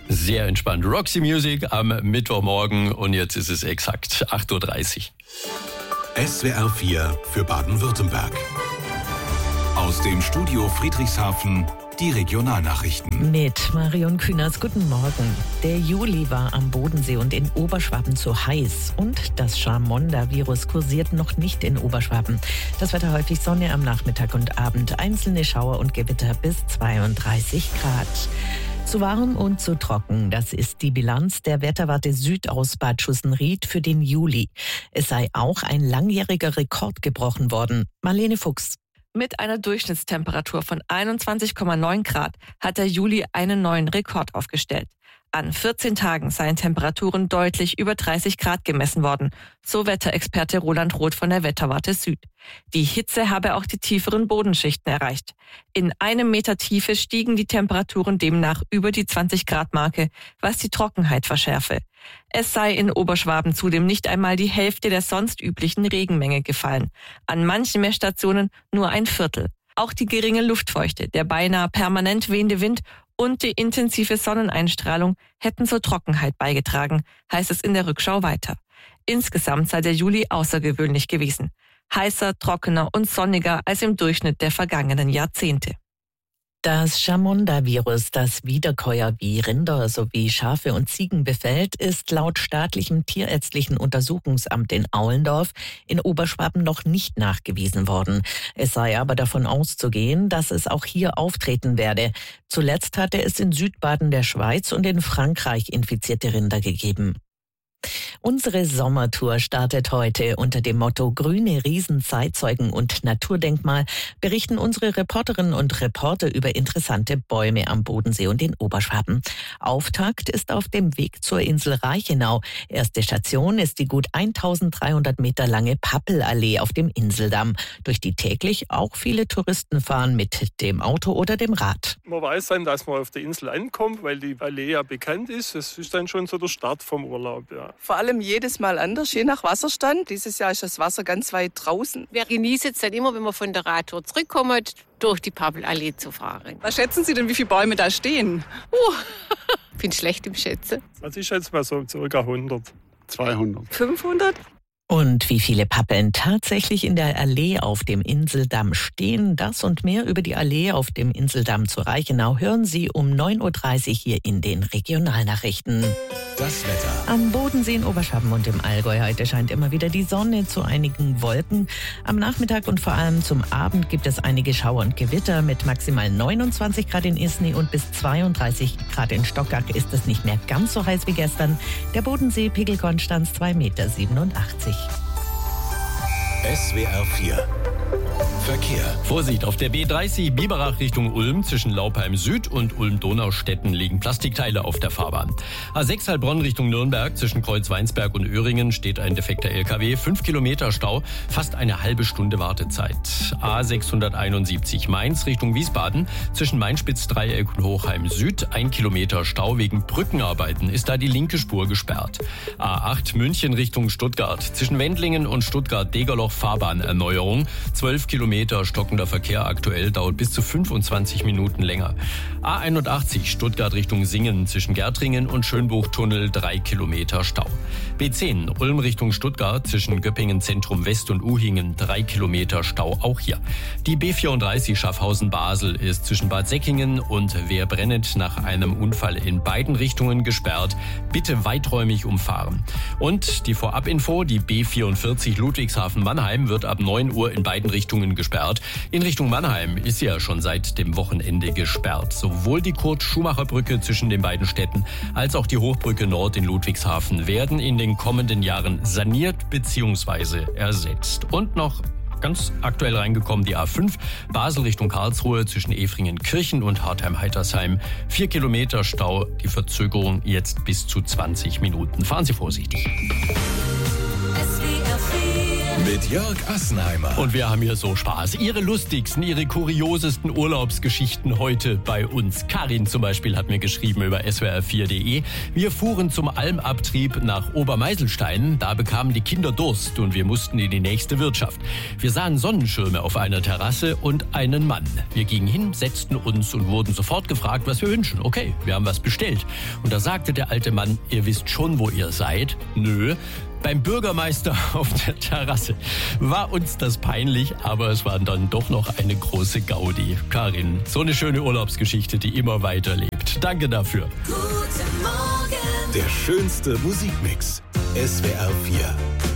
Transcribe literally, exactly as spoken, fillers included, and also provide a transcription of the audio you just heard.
Sehr entspannt. Roxy Music am Mittwochmorgen und jetzt ist es exakt acht Uhr dreißig. S W R vier für Baden-Württemberg. Aus dem Studio Friedrichshafen die Regionalnachrichten. Mit Marion Kühners, guten Morgen. Der Juli war am Bodensee und in Oberschwaben zu heiß. Und das Chamonda-Virus kursiert noch nicht in Oberschwaben. Das Wetter häufig Sonne am Nachmittag und Abend. Einzelne Schauer und Gewitter bis zweiunddreißig Grad. Zu warm und zu trocken, das ist die Bilanz der Wetterwarte Süd aus Bad Schussenried für den Juli. Es sei auch ein langjähriger Rekord gebrochen worden. Marlene Fuchs. Mit einer Durchschnittstemperatur von einundzwanzig Komma neun Grad hat der Juli einen neuen Rekord aufgestellt. An vierzehn Tagen seien Temperaturen deutlich über dreißig Grad gemessen worden, so Wetterexperte Roland Roth von der Wetterwarte Süd. Die Hitze habe auch die tieferen Bodenschichten erreicht. In einem Meter Tiefe stiegen die Temperaturen demnach über die zwanzig Grad Marke, was die Trockenheit verschärfe. Es sei in Oberschwaben zudem nicht einmal die Hälfte der sonst üblichen Regenmenge gefallen. An manchen Messstationen nur ein Viertel. Auch die geringe Luftfeuchte, der beinahe permanent wehende Wind und die intensive Sonneneinstrahlung hätten zur Trockenheit beigetragen, heißt es in der Rückschau weiter. Insgesamt sei der Juli außergewöhnlich gewesen. Heißer, trockener und sonniger als im Durchschnitt der vergangenen Jahrzehnte. Das Chamonda-Virus, das Wiederkäuer wie Rinder sowie Schafe und Ziegen befällt, ist laut staatlichem tierärztlichen Untersuchungsamt in Aulendorf in Oberschwaben noch nicht nachgewiesen worden. Es sei aber davon auszugehen, dass es auch hier auftreten werde. Zuletzt hatte es in Südbaden der Schweiz und in Frankreich infizierte Rinder gegeben. Unsere Sommertour startet heute unter dem Motto Grüne Riesen, Zeitzeugen und Naturdenkmal berichten unsere Reporterinnen und Reporter über interessante Bäume am Bodensee und in Oberschwaben. Auftakt ist auf dem Weg zur Insel Reichenau. Erste Station ist die gut eintausenddreihundert Meter lange Pappelallee auf dem Inseldamm, durch die täglich auch viele Touristen fahren mit dem Auto oder dem Rad. Man weiß dann, dass man auf der Insel ankommt, weil die Allee ja bekannt ist. Das ist dann schon so der Start vom Urlaub, ja. Vor allem jedes Mal anders, je nach Wasserstand. Dieses Jahr ist das Wasser ganz weit draußen. Wir genießen es dann immer, wenn wir von der Radtour zurückkommen, durch die Pappelallee zu fahren. Was schätzen Sie denn, wie viele Bäume da stehen? Uh, ich bin schlecht im Schätzen. Also ich schätze mal so ca. hundert. zweihundert. fünfhundert? Und wie viele Pappeln tatsächlich in der Allee auf dem Inseldamm stehen, das und mehr über die Allee auf dem Inseldamm zu Reichenau hören Sie um neun Uhr dreißig hier in den Regionalnachrichten. Das Wetter. Am Bodensee in Oberschwaben und im Allgäu heute scheint immer wieder die Sonne zu einigen Wolken. Am Nachmittag und vor allem zum Abend gibt es einige Schauer und Gewitter. Mit maximal neunundzwanzig Grad in Isny und bis zweiunddreißig Grad in Stockach ist es nicht mehr ganz so heiß wie gestern. Der Bodensee Pegel Konstanz zwei Komma siebenundachtzig Meter. S W R vier Verkehr. Vorsicht, auf der B dreißig Biberach Richtung Ulm zwischen Laupheim Süd und Ulm-Donaustetten liegen Plastikteile auf der Fahrbahn. A sechs Heilbronn Richtung Nürnberg zwischen Kreuz-Weinsberg und Öhringen steht ein defekter L K W. fünf Kilometer Stau, fast eine halbe Stunde Wartezeit. A sechshunderteinundsiebzig Mainz Richtung Wiesbaden zwischen Mainspitz-Dreieck und Hochheim Süd. Ein Kilometer Stau wegen Brückenarbeiten ist da die linke Spur gesperrt. A acht München Richtung Stuttgart zwischen Wendlingen und Stuttgart-Degerloch Fahrbahnerneuerung. zwölf Kilometer stockender Verkehr aktuell, dauert bis zu fünfundzwanzig Minuten länger. A einundachtzig Stuttgart Richtung Singen zwischen Gärtringen und Schönbuchtunnel drei Kilometer Stau. B zehn Ulm Richtung Stuttgart zwischen Göppingen Zentrum West und Uhingen drei Kilometer Stau auch hier. Die B vierunddreißig Schaffhausen-Basel ist zwischen Bad Säckingen und Werbrennet nach einem Unfall in beiden Richtungen gesperrt. Bitte weiträumig umfahren. Und die Vorabinfo, die B vierundvierzig Ludwigshafen-Mannheim wird ab neun Uhr in beiden Richtungen gesperrt. In Richtung Mannheim ist sie ja schon seit dem Wochenende gesperrt. Sowohl die Kurt-Schumacher-Brücke zwischen den beiden Städten als auch die Hochbrücke Nord in Ludwigshafen werden in den kommenden Jahren saniert bzw. ersetzt. Und noch ganz aktuell reingekommen die A fünf Basel Richtung Karlsruhe zwischen Efringen-Kirchen und Hartheim-Heitersheim. Vier Kilometer Stau, die Verzögerung jetzt bis zu zwanzig Minuten. Fahren Sie vorsichtig. S W R vier Mit Jörg Assenheimer. Und wir haben hier so Spaß. Ihre lustigsten, Ihre kuriosesten Urlaubsgeschichten heute bei uns. Karin zum Beispiel hat mir geschrieben über S W R vier punkt de. Wir fuhren zum Almabtrieb nach Obermeiselstein. Da bekamen die Kinder Durst und wir mussten in die nächste Wirtschaft. Wir sahen Sonnenschirme auf einer Terrasse und einen Mann. Wir gingen hin, setzten uns und wurden sofort gefragt, was wir wünschen. Okay, wir haben was bestellt. Und da sagte der alte Mann, ihr wisst schon, wo ihr seid? Nö. Beim Bürgermeister auf der Terrasse. War uns das peinlich, aber es war dann doch noch eine große Gaudi. Karin, so eine schöne Urlaubsgeschichte, die immer weiterlebt. Danke dafür. Guten Morgen. Der schönste Musikmix. S W R vier.